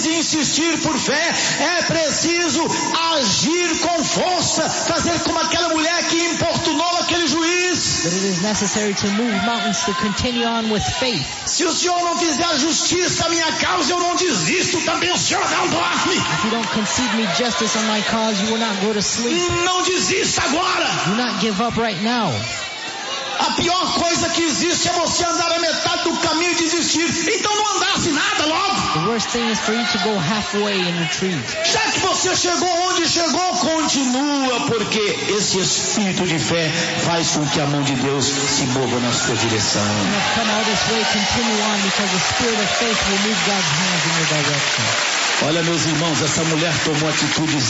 atitudes e insistir por fé. É preciso agir com força, fazer como aquela mulher que importunou aquele juiz. But it is necessary to move mountains to continue on with faith. Se o Senhor não fizer justiça à minha causa, eu não desisto, também o Senhor não dorme. If you don't concede me justice on my cause, you will not go to sleep. Não desista agora. Do not give up right now. A pior coisa que existe é você andar a metade do caminho e desistir. Então não andasse nada logo. The worst thing is for you to go halfway and retreat. Já que você chegou onde chegou, continua, porque esse espírito de fé faz com que a mão de Deus se mova na sua direção. You have come all this way, continue on, because the spirit of faith will move God's hands in your direction. Olha, meus irmãos, essa mulher tomou atitudes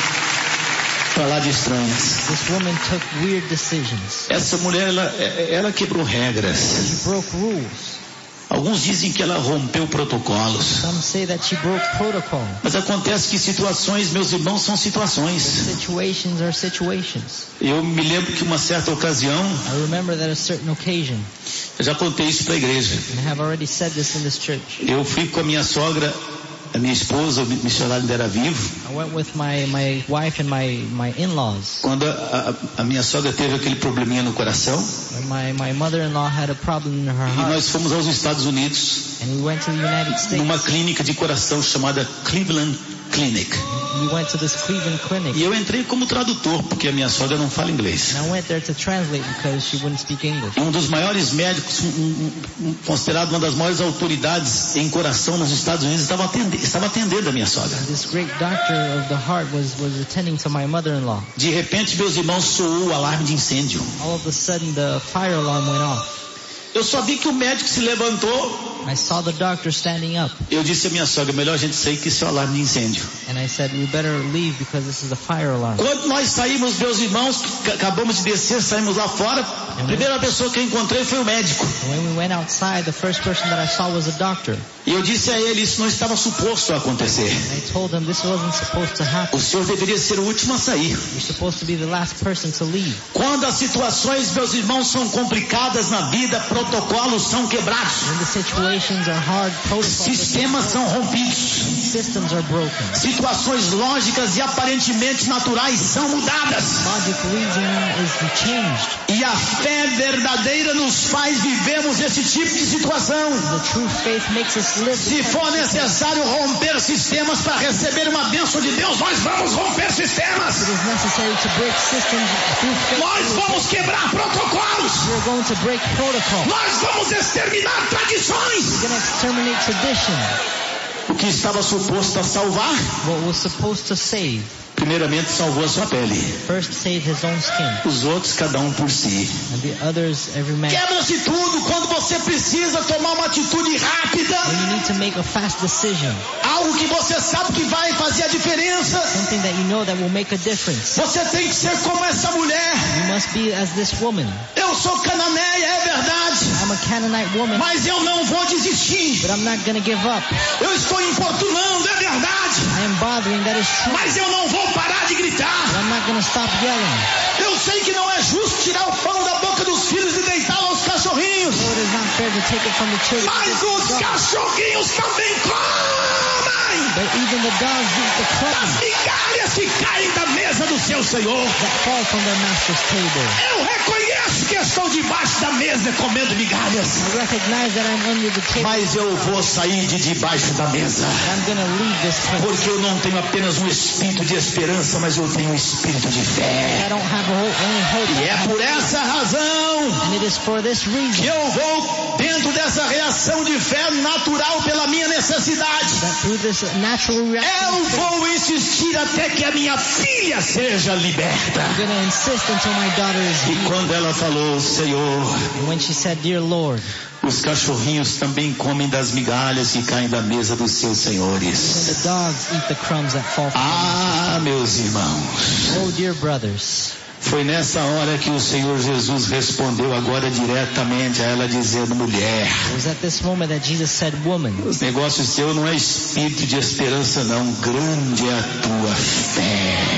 para lá de estranhas. This woman took weird decisions. Essa mulher, ela quebrou regras. She broke rules. Alguns dizem que ela rompeu protocolos. Some say that she broke protocol. Mas acontece que situações, meus irmãos, são situações. Situations are situations. Eu me lembro que uma certa ocasião, I remember that a certain occasion, eu já contei isso para a igreja. and I have already said this in this church. Eu fui com a minha sogra, a minha esposa, o missionário ainda era vivo. I went with my wife and my in-laws. Quando a minha sogra teve aquele probleminha no coração, My mother-in-law had a problem in her e heart, nós fomos aos Estados Unidos, and we went to the United States. numa clínica de coração chamada Cleveland Clinic. We went to this Cleveland clinic. E eu entrei como tradutor, porque a minha sogra não fala inglês. And I went there to translate because she wouldn't speak English. E um dos maiores médicos, considerado uma das maiores autoridades em coração nos Estados Unidos, estava atendendo a minha sogra. This great doctor of the heart was attending to my mother-in-law. De repente, meus irmãos, soou o alarme de incêndio. All of a sudden, the fire alarm went off. Eu só vi que o médico se levantou. I saw the doctor standing up, Eu disse à minha sogra, melhor a gente sair que isso é o alarme de incêndio. and I said, we better leave because this is a fire alarm. Quando nós saímos, meus irmãos, acabamos de descer, saímos lá fora, a primeira pessoa que eu encontrei foi o médico. And when we went outside, the first person that I saw was a doctor. E eu disse a ele, isso não estava suposto a acontecer. And I told him this wasn't supposed to happen. O senhor deveria ser o último a sair. You're supposed to be the last person to leave. Quando as situações, meus irmãos, são complicadas na vida, protocolos são quebrados. When the situations are hard, protocols Sistemas são rompidos. systems are broken. Situações lógicas e aparentemente naturais são mudadas. Logic reasoning is changed. E a fé verdadeira nos faz vivermos esse tipo de situação. The true faith makes us live. Se for necessário romper sistemas para receber uma bênção de Deus, nós vamos romper sistemas. It is necessary to break systems through faith. Nós vamos quebrar protocolos. We're going to break protocol. Nós vamos exterminar tradições. We're going to exterminate tradition. O que estava suposto a salvar, What was supposed to save, primeiramente salvou a sua pele. first save his own skin, Os outros, cada um por si. and the others, every man. Quebra-se tudo quando você precisa tomar uma atitude rápida. When you need to make a fast decision, Algo que você sabe que vai fazer a diferença. something that you know that will make a difference. Você tem que ser como essa mulher. You must be as this woman. Eu sou cananeia, é verdade. I'm a Canaanite woman, Mas eu não vou desistir. but I'm not going to give up. Eu estou importunando, é verdade. I am bothering, that is true, Mas eu não vou parar de but gritar. I'm not going to stop yelling. Eu sei que não é justo tirar o pão da boca dos filhos e deitá-lo aos cachorrinhos. So it is not fair to take it from the children. Mas os cachorrinhos também comem. But even the dogs eat the Das crumbs migalhas que caem da mesa do seu Senhor. that fall from their master's table. Eu reconheço que estou debaixo da mesa comendo migalhas. I recognize that I'm under the table. Mas eu vou sair de debaixo da mesa. I'm going to leave this place. Porque eu não tenho apenas um espírito de esperança, mas eu tenho um espírito de I fé. don't have only hope. E é por essa razão And it is for this que reason eu vou dentro dessa reação de fé natural pela minha necessidade. that through this natural Eu reaction, vou insistir até que a minha filha seja liberta. I'm going to insist until my daughter is E healed. quando ela falou, Senhor, And when she said, Dear Lord, os cachorrinhos também comem das migalhas que caem da mesa dos seus and senhores. the dogs eat the crumbs that fall from Ah, meus irmãos. Oh, dear brothers. Foi nessa hora que o Senhor Jesus respondeu agora diretamente a ela dizendo, mulher, It was at this moment that Jesus said, Woman, os negócios teus não é espírito de esperança não, grande é a tua fé. great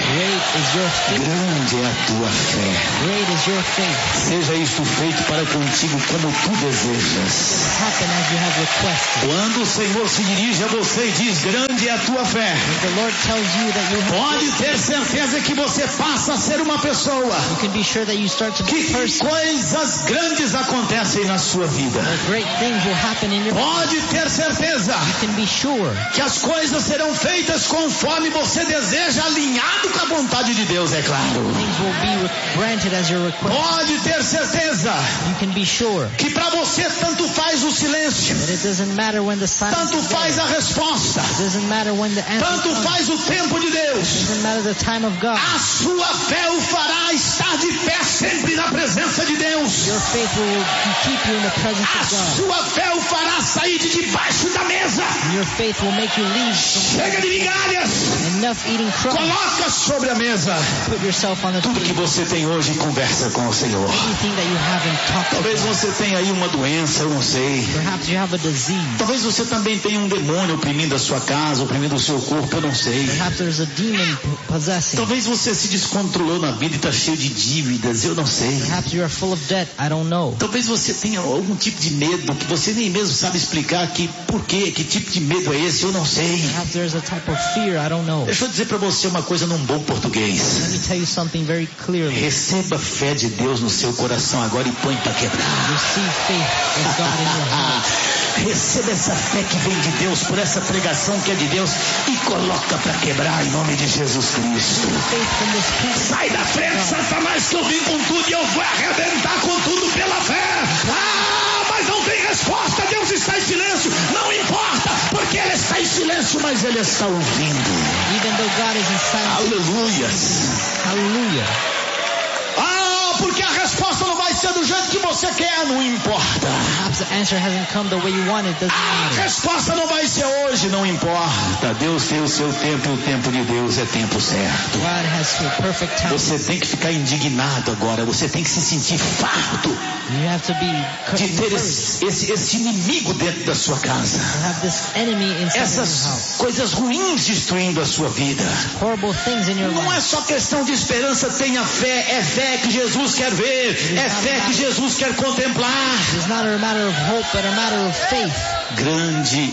is your faith. Grande é a tua fé. Great is your faith. Seja isto feito para contigo como tu desejas. Happen as you have requested. Quando o Senhor se dirige a você e diz, grande é a tua fé, When the Lord tells you that you have pode ter certeza que você passa a ser uma pessoa. you can be sure that you start to be Que a person. coisas grandes acontecem na sua vida. That great things will happen in your life. Pode ter certeza You can be sure que as coisas serão feitas conforme você deseja, alinhado com a vontade de Deus, é claro. things will be granted as your request. Pode ter certeza You can be sure que para você tanto faz o silêncio, that it doesn't matter when the silence tanto is there. faz a resposta, It doesn't matter when the answer tanto comes. faz o tempo de Deus. It doesn't matter the time of God. A sua fé o fará estar de pé sempre na presença de Deus. Your faith will keep you in the presence A of God. sua fé o fará sair de debaixo da mesa. And your faith will make you leave Chega de migalhas. enough eating crumbs. Coloca sobre a mesa Put yourself on the tudo que table. você tem hoje e conversa com o Senhor. Anything that you haven't talked Talvez about. você tenha aí uma doença, eu não sei. Perhaps you have a disease. Talvez você também tenha um demônio oprimindo a sua casa, oprimindo o seu corpo, eu não sei. Perhaps there's a demon possessing. Talvez você se descontrolou na vida e está cheio de dívidas, eu não sei. Perhaps you are full of debt. I don't know. Talvez você tenha algum tipo de medo que você nem mesmo sabe explicar por quê, que tipo de medo é esse, eu não sei. Perhaps there's a type of fear. I don't know. Deixa eu dizer para você uma coisa num bom português. Let me tell you something very clearly. Receba a fé de Deus no seu coração agora e põe para quebrar. Receive faith of God in your heart. Receba essa fé que vem de Deus, por essa pregação que é de Deus, e coloca para quebrar em nome de Jesus Cristo. Faith from this people. Sai da frente, Satanás, que eu vim com tudo e eu vou arrebentar com tudo pela fé. Mas não tem resposta, Deus está em silêncio. Não importa, porque Ele está em silêncio, mas Ele está ouvindo. Even though God is in silence. Aleluias. Hallelujah. Porque a resposta não vai ser do jeito que você quer, não importa. Perhaps the answer hasn't come the way you want. It doesn't A matter. resposta não vai ser hoje, não importa. Deus tem o seu tempo e o tempo de Deus é tempo certo. God has a perfect time. Você tem que ficar indignado agora, você tem que se sentir farto You have to be de ter encouraged. esse inimigo dentro da sua casa. You have this enemy inside your house. Essas coisas ruins destruindo a sua vida. Horrible things in your Não é life. só questão de esperança, tenha fé, é fé que Jesus quer ver, é fé que Jesus quer contemplar. It's not a matter of hope, but a matter of faith. Grande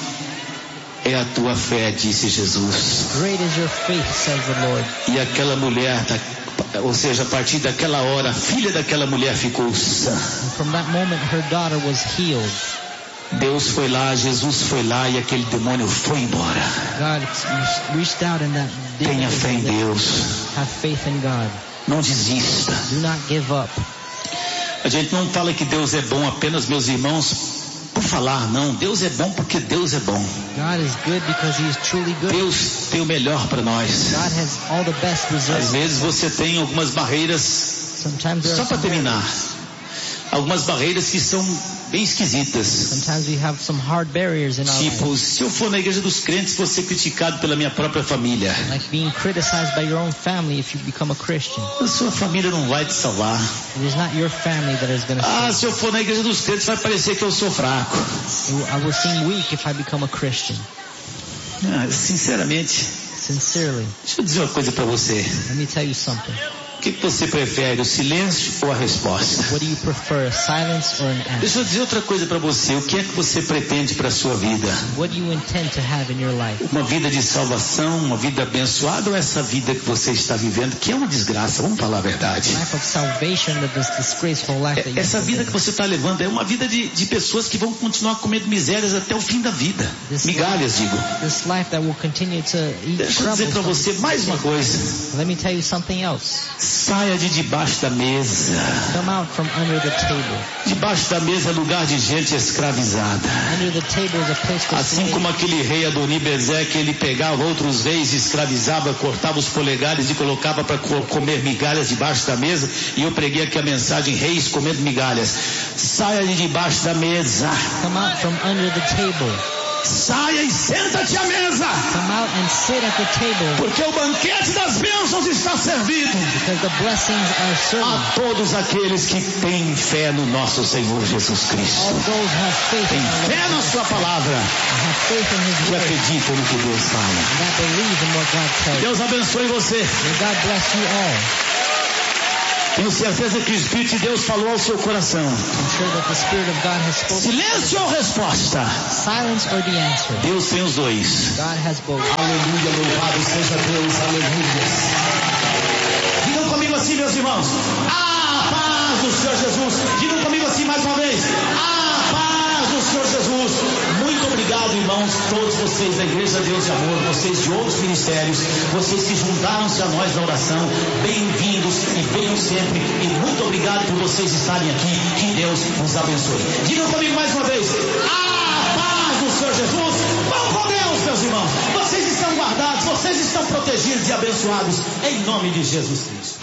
é a tua fé, disse Jesus. Great is your faith, says the Lord. E aquela mulher, ou seja, a partir daquela hora, a filha daquela mulher ficou sã. And from that moment, her daughter was healed. Deus foi lá, Jesus foi lá e aquele demônio foi embora. God reached out and that Tenha fé em Deus. Have faith in God. Não desista. Do not give up. A gente não fala que Deus é bom apenas, meus irmãos, por falar, não. Deus é bom porque Deus é bom. God is good because He is truly good. Deus tem o melhor para nós. God has all the best Às reserves. vezes você tem algumas barreiras, Sometimes there só are para some terminar, algumas barreiras que são bem esquisitas. Sometimes we have some hard barriers in our life. Tipo, se eu for na igreja dos crentes, vou ser criticado pela minha própria família. Like being criticized by your own family if you become a Christian. A sua família não vai te salvar. It is not your family that is going to save Se eu for na igreja dos crentes, vai parecer que eu sou fraco. you. I will seem weak if I become a Christian. Sinceramente, Sincerely, deixa eu dizer uma coisa para você. let me tell you something. O que você prefere, o silêncio ou a resposta? What do you prefer, silence or an answer? Deixa eu dizer outra coisa para você. O que é que você pretende para a sua vida? What do you intend to have in your life? Uma vida de salvação, uma vida abençoada ou essa vida que você está vivendo, que é uma desgraça, vamos falar a verdade. Life of salvation, that this disgraceful life that you Essa vida que você está levando é uma vida de pessoas que vão continuar comendo misérias até o fim da vida. Migalhas, digo. This life that will continue to eat Deixa eu dizer para você mais uma coisa. Let me tell you something else. Saia de debaixo da mesa. Come out from under the table. Debaixo da mesa é lugar de gente escravizada. Under the table is a place for Assim slaves. como aquele rei Adoni-Bezeque, ele pegava outros reis, escravizava, cortava os polegares e colocava para comer migalhas debaixo da mesa. E eu preguei aqui a mensagem, reis comendo migalhas. Saia de debaixo da mesa. Come out from under the table. Saia e senta-te à mesa. Come out and sit at the table. Porque o banquete das bênçãos está servido Because the blessings are served. a todos aqueles que têm fé no nosso Senhor Jesus All Cristo. those who have faith Tem in our fé Lord na Jesus sua palavra and have faith in His e word. acreditam no que Deus fala. And that believe in what God tells. Deus abençoe você. May God bless you all. Tenho certeza que o Espírito de Deus falou ao seu coração. I'm sure that the Spirit of God has spoken. Silêncio ou resposta? Silence or the answer. Deus tem os dois. God has both. Aleluia, louvado seja Deus, aleluia. Digam comigo assim, meus irmãos. A paz do Senhor Jesus. Digam comigo assim mais uma vez. A paz do Senhor Jesus. Muito obrigado, irmãos, todos vocês da Igreja Deus de Amor, vocês de outros ministérios, vocês que juntaram-se a nós na oração. Bem-vindos e venham sempre. E muito obrigado por vocês estarem aqui. Que Deus nos abençoe. Digam comigo mais uma vez. A paz do Senhor Jesus. Vão com Deus, meus irmãos. Vocês estão guardados, vocês estão protegidos e abençoados em nome de Jesus Cristo.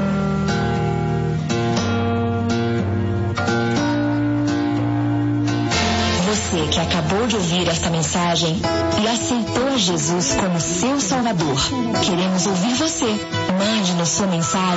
Você que acabou de ouvir esta mensagem e aceitou Jesus como seu Salvador, queremos ouvir você. Mande-nos sua mensagem